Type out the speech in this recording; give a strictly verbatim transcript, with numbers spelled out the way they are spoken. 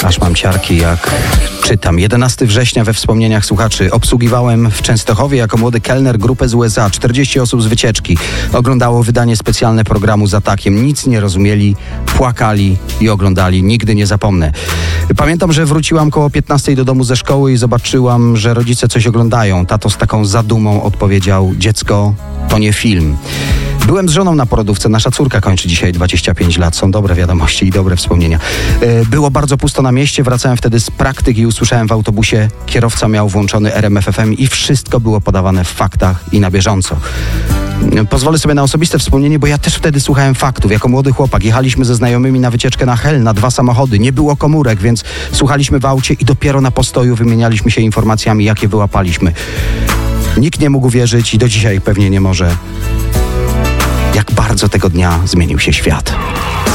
Aż mam ciarki, jak czytam. jedenastego września we wspomnieniach słuchaczy. Obsługiwałem w Częstochowie jako młody kelner grupę z U S A. czterdzieści osób z wycieczki. Oglądało wydanie specjalne programu z atakiem. Nic nie rozumieli, płakali i oglądali. Nigdy nie zapomnę. Pamiętam, że wróciłam koło piętnastej do domu ze szkoły i zobaczyłam, że rodzice coś oglądają. Tato z taką zadumą odpowiedział: dziecko, to nie film. Byłem z żoną na porodówce. Nasza córka kończy dzisiaj dwadzieścia pięć lat. Są dobre wiadomości i dobre wspomnienia. Było bardzo pusto na mieście. Wracałem wtedy z praktyk i usłyszałem w autobusie, kierowca miał włączony R M F F M i wszystko było podawane w faktach i na bieżąco. Pozwolę sobie na osobiste wspomnienie, bo ja też wtedy słuchałem faktów. Jako młody chłopak jechaliśmy ze znajomymi na wycieczkę na Hel, na dwa samochody. Nie było komórek, więc słuchaliśmy w aucie i dopiero na postoju wymienialiśmy się informacjami, jakie wyłapaliśmy. Nikt nie mógł wierzyć i do dzisiaj pewnie nie może, jak bardzo tego dnia zmienił się świat.